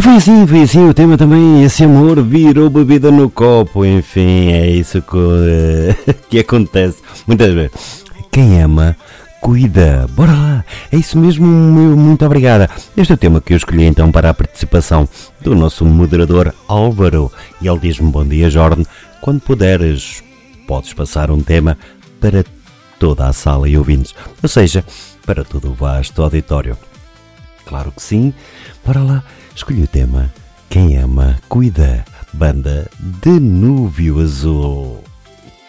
Foi assim, o tema também, esse amor virou bebida no copo, enfim, é isso que acontece muitas vezes. Quem ama, cuida, bora lá, é isso mesmo, muito obrigada. Este é o tema que eu escolhi então para a participação do nosso moderador Álvaro, e ele diz-me: bom dia Jorge, quando puderes, podes passar um tema para toda a sala e ouvintes, ou seja, para todo o vasto auditório. Claro que sim, bora lá, escolhi o tema Quem ama, cuida, banda Danúbio Azul.